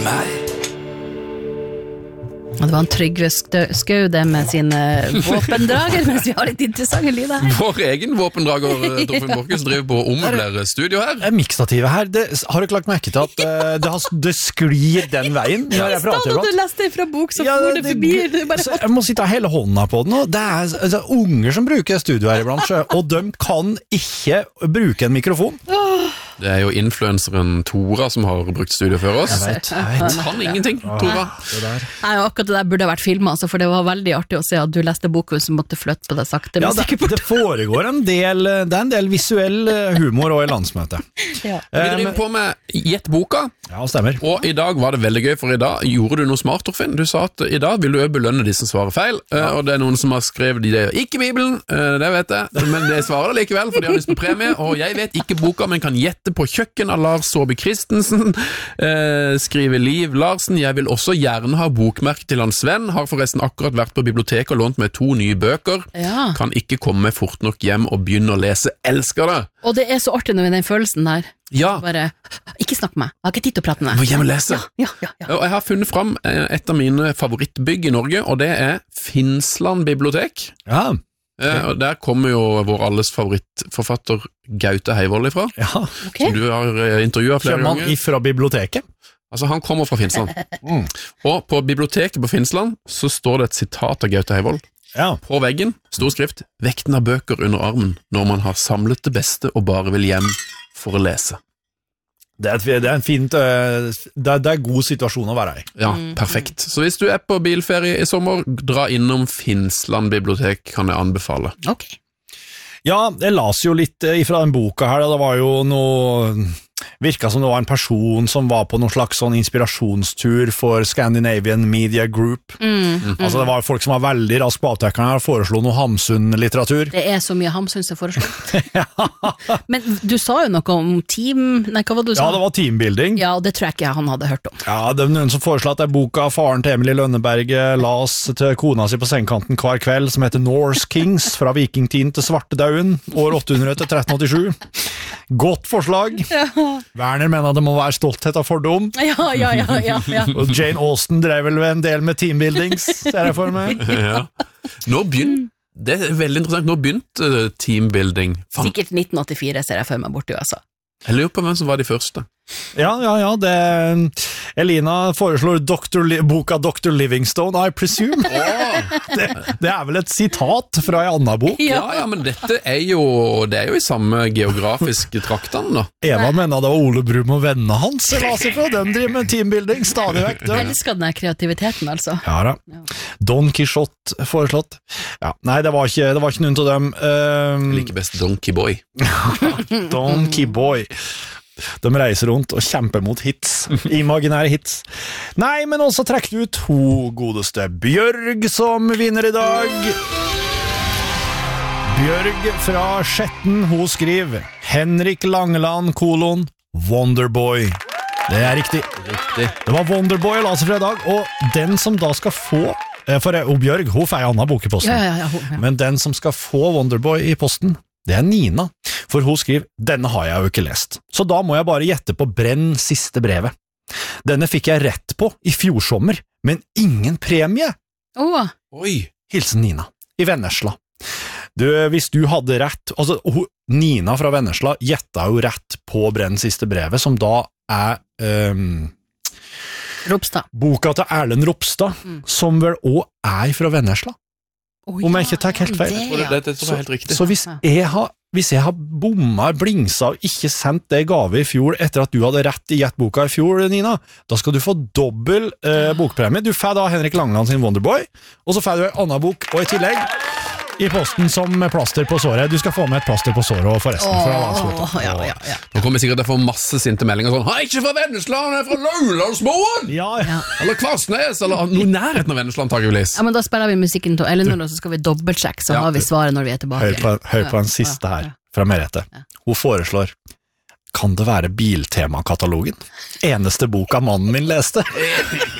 meg. Og det var en Trygve Skau det med sine våpendrager, mens vi har litt interessante lyder her. Vår egen våpendrager, Torfinn Borchhus, driver på å ommøblere studio her. Mikstativet her, har du ikke lagt merke til at det sklir den veien når jeg prater Da du leste fra bok, så får det forbi. Jeg må sitte hele hånda på den, og det er unger som bruker studio her iblant, og de kan ikke bruke en mikrofon. Det er jo influenseren Tora som har brukt studio før oss. Jeg vet. Hun kan ingenting, Tora. Nei, akkurat det der burde vært filmet, altså, for det var veldig artig å se at du leste boken som måtte flytte på deg sakte. Ja, det foregår det er en del visuell humor også i landsmøtet. Ja. Vi driver på med Gjett boka. Ja, stemmer. Og i dag var det veldig gøy, for i dag gjorde du noe smart, Torfinn. Du sa at i dag vil du belønne de som svarer feil, og det er noen som har skrevet det ikke Bibelen, det vet jeg, men det svarer det likevel, for de har lyst på premie, og jeg vet ikke boka, men kan gjette på kjøkken av Lars Saabye Christensen, skriver Liv Larsen. Jeg vil også gjerne ha bokmerke til hans venn, har forresten akkurat vært på biblioteket og lånt med 2 nye bøker, kan ikke komme fort nok hjem og begynne å lese, elsker det. Og det er så artig med den følelsen der. Ja. Bare, ikke snakk med meg, jeg har ikke tid til å prate med deg. Må hjem og lese. Ja. Og jeg har funnet fram et av mine favorittbygg i Norge, og det er Finnsland bibliotek. Ja. Og der kommer jo vår alles favorittforfatter Gaute Heivold ifra, Okay. som du har intervjuet flere ganger. Kommer han ifra biblioteket? Altså, han kommer fra Finnsland. Og på biblioteket på Finnsland så står det et sitat av Gaute Heivold. Ja. På veggen, stor skrift, vekten av bøker under armen når man har samlet det beste og bare vil hjem for å lese. Det er en fint, det er god situasjon å være i. Ja, perfekt. Så hvis du er på bilferie i sommer, dra innom Finnsland bibliotek, kan jeg anbefale. Ok. Ja, jeg las jo litt ifra den boka her, det var jo noe... Virket som det var en person som var på noen slags sånn inspirasjonstur for Scandinavian Media Group. Altså det var folk som var veldig rask på avtekkerne og foreslo noe Hamsun-litteratur. Det er så mye Hamsun som foreslått. Men du sa jo noe om team... Nei, hva var det du sa? Ja, det var teambuilding. Ja, og det tror jeg ikke han hadde hørt om. Ja, det var noen som foreslår at det er boka faren til Emilie Lønneberget las til kona si på sengekanten hver kveld, som heter Norse Kings, fra vikingtiden til Svartedauden, år 800 til 1387. Godt forslag. Werner mener det må være stolthet av fordom. Ja. Og Jane Austen drev vel en del med teambuildings, ser jeg for meg. Ja. Det er veldig interessant, nå begynte teambuilding. Sikkert 1984 ser jeg for meg borti USA. Jeg lurer på hvem som var de første. Ja, Elina foreslår boka Dr. Livingstone, I presume. Det er vel et sitat fra en annen bok. Ja, men dette er jo i samme geografiske traktene da. Eva mener det var Ole Brumm og vennene hans, de driver med teambuilding stadig vekk. Jeg elsker den kreativiteten, altså. Ja da. Don Quixote foreslått. Ja, nei, det var ikke noen av dem. Like best Donkey Boy. Donkey Boy. De reiser rundt og kjemper mot hits, imaginære hits. Nei, men også trekker du ut 2 godeste. Bjørg som vinner i dag. Bjørg fra Skjetten, hun skriver Henrik Langeland, Wonderboy. Det er riktig. Det var Wonderboy jeg la seg fra i dag, og den som da skal få, for Bjørg, hun får en annen bok i posten, men den som skal få Wonderboy i posten, det er Nina, for hun skriver, denne har jeg jo ikke lest, så da må jeg bare gjette på Brenn siste brevet. Denne fikk jeg rett på i fjor sommer, men ingen premie. Oi. Hilsen Nina, i Vennesla. Hvis du hadde rett, altså Nina fra Vennesla gjettet jo rett på Brenn siste brevet, som da er Ropstad. Boka til Erlend Ropstad, som vel også er fra Vennesla. Om jeg ikke tar helt feil. Det var helt riktig. Så hvis jeg har bommet, blingsa og ikke sendt det gave i fjor etter at du hadde rett i gjettboka i fjor, Nina, da skal du få dobbel bokpremie. Du får da Henrik Langeland sin Wonderboy, og så får du en annen bok, og i tillegg i posten som plaster på såret. Du skal få med et plaster på såret forresten. Ja. Nå kommer jeg sikkert til å få masse sinte meldinger sånn, han er ikke fra Vennesla, han er fra Laulandsmoen! Ja. Eller Kvarsnes, eller noe nærheten av Vennesla antageligvis. Ja, men da spiller vi musikken til Elinor, og så skal vi dobbeltsjekke, så har vi svaret når vi er tilbake. Hør på en siste her, fra Merete. Hun foreslår, kan det være Biltema-katalogen? Eneste boka mannen min leste.